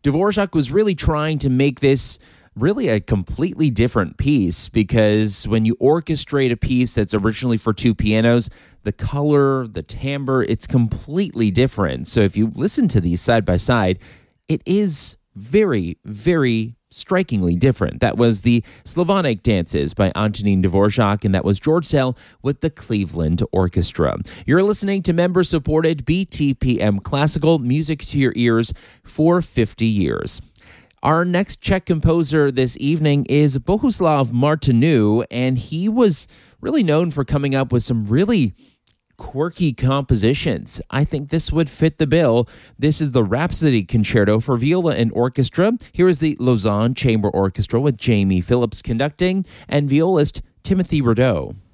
Dvorak was really trying to make this really a completely different piece, because when you orchestrate a piece that's originally for two pianos, the color, the timbre, it's completely different. So if you listen to these side by side, it is very, very strikingly different. That was the Slavonic Dances by Antonín Dvorak, and that was George Szell with the Cleveland Orchestra. You're listening to member-supported BTPM Classical, music to your ears for 50 years. Our next Czech composer this evening is Bohuslav Martinu, and he was really known for coming up with some really quirky compositions. I think this would fit the bill. This is the Rhapsody Concerto for viola and orchestra. Here is the Lausanne Chamber Orchestra with Jamie Phillips conducting and violist Timothy Rideau.